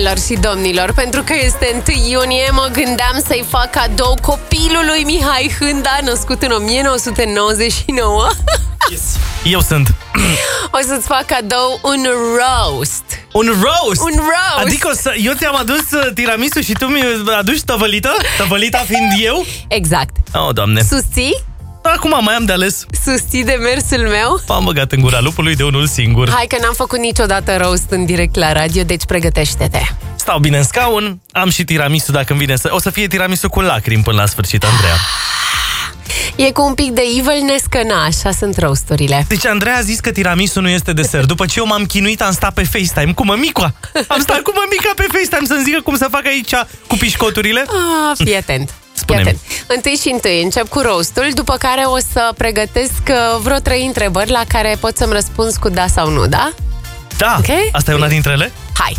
Doamnelor și domnilor, pentru că este 1 iunie, mă gândeam să-i fac cadou copilului Mihai Hânda, născut în 1999. Yes. Eu sunt. O să-ți fac cadou un roast. Un roast? Un roast. Adică eu ți-am adus tiramisu și tu mi-aduci tăvălită? Tăvălita fiind eu? Exact. Oh, Doamne. Susții? Acum mai am de ales. Susții demersul meu? M-am băgat în gura lupului de unul singur. Hai că n-am făcut niciodată roast în direct la radio, deci pregătește-te. Stau bine în scaun, am și tiramisu dacă îmi vine să... O să fie tiramisu cu lacrimi până la sfârșit, Andreea. E cu un pic de evilness, că na, așa sunt roasturile. Deci Andreea a zis că tiramisu nu este desert. După ce eu m-am chinuit, am stat pe FaceTime cu mămica. Am stat cu mămica pe FaceTime să-mi zică cum să fac aici cu pișcoturile. Fii atent. Spune-mi. Întâi încep cu roastul, după care o să pregătesc vreo 3 întrebări la care pot să-mi răspunzi cu da sau nu, da? Da, okay? Asta e una dintre ele? Hai!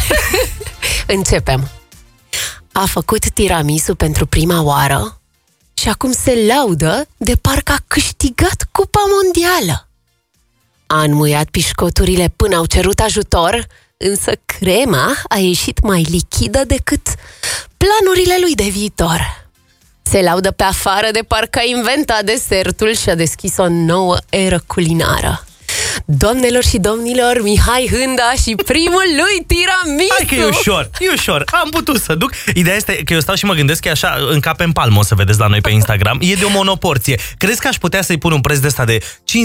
Începem. A făcut tiramisu pentru prima oară și acum se laudă de parcă a câștigat Cupa Mondială. A înmuiat pișcoturile până au cerut ajutor, însă crema a ieșit mai lichidă decât planurile lui de viitor. Se laudă pe afară de parcă a inventat desertul și a deschis o nouă eră culinară. Doamnelor și domnilor, Mihai Hânda și primul lui tiramisu. Hai că e ușor, am putut să duc. Ideea este că eu stau și mă gândesc că e așa, în cap în palmă, o să vedeți la noi pe Instagram. E de o monoporție. Crezi că aș putea să-i pun un preț de ăsta de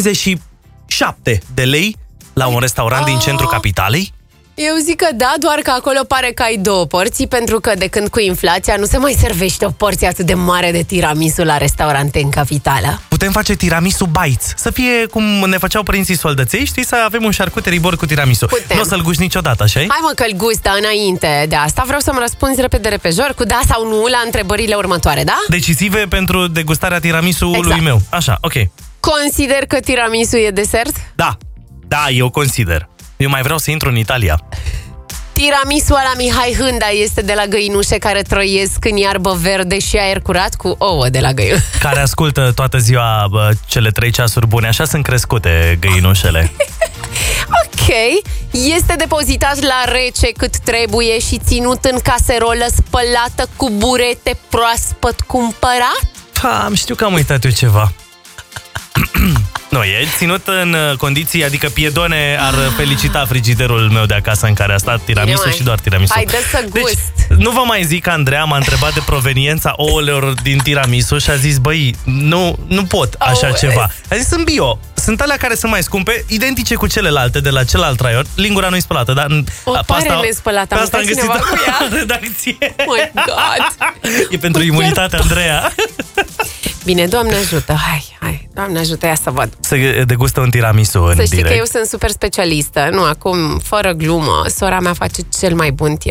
57 de lei la un restaurant din centrul capitalei? Eu zic că da, doar că acolo pare că ai 2 porții, pentru că de când cu inflația nu se mai servește o porție atât de mare de tiramisu la restaurante în capitală. Putem face tiramisu bites. Să fie cum ne făceau părinții soldăței, știi, să avem un charcuterie board cu tiramisu. Nu o să-l gusti niciodată, așa-i? Hai mă că-l gust, dar înainte de asta vreau să-mi răspunzi repede repejor cu da sau nu la întrebările următoare, da? Decisive pentru degustarea tiramisului meu. Așa, ok. Consider că tiramisu e desert? Da, eu consider. Eu mai vreau să intru în Italia. Tiramisu ala Mihai Hânda este de la găinușe care trăiesc în iarbă verde și aer curat cu ouă de la găinușe. Care ascultă toată ziua cele 3 ceasuri bune. Așa sunt crescute găinușele. Ok. Este depozitat la rece cât trebuie și ținut în caserolă spălată cu burete proaspăt cumpărat? Știu că am uitat eu ceva. Nu, e ținut în condiții, adică piedone ar felicita frigiderul meu de acasă în care a stat tiramisu și doar tiramisu. Hai, dă să gust. Deci, nu vă mai zic că Andreea m-a întrebat de proveniența ouălor din tiramisu și a zis, băi, nu pot așa ceva. A zis, sunt bio. Sunt alea care sunt mai scumpe, identice cu celelalte de la celălalt raion. Lingura nu-i spălată, dar pare nespălată. Asta am găsit în redacție. Oh my God. E pentru imunitate, Andreea. Bine, Doamne ajută, hai, Doamne ajută, ia să văd. Să degustă un tiramisu în direct. Să știi că eu sunt super specialistă, nu, acum, fără glumă, sora mea face cel mai bun